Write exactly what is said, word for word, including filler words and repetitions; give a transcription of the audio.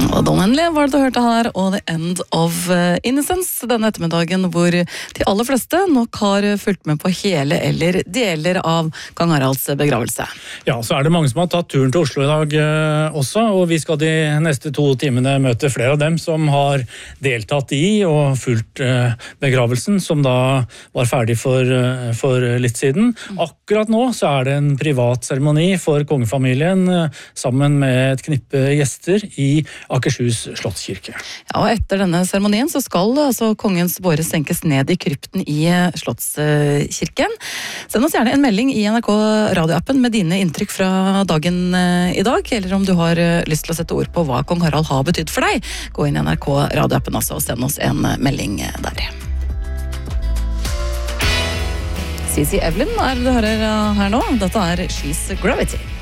Og Don Henley var det du hørte her, og The End of Innocence denne ettermiddagen, hvor de aller fleste nok har fulgt med på hele eller deler av Kong Haralds begravelse. Ja, så er det mange som har tatt turen til Oslo i dag eh, også, og vi skal de neste to timene møte flere av dem som har deltatt i og fulgt eh, begravelsen, som da var ferdig for, eh, for litt siden. Akkurat nå så er det en privat seremoni for kongefamilien eh, sammen med et knippe gjester i Akershus Slottskirke. Ja, og etter denne seremonien så skal altså kongens båre senkes ned i krypten i Slottskirken. Send oss gjerne en melding i N R K radioappen med dine inntrykk fra dagen i dag, eller om du har lyst til å sette ord på hva kong Harald har betydd for deg. Gå inn i N R K radioappen også og send oss en melding der. Cici Evelyn er det du hører her nå. Dette er She's Gravity.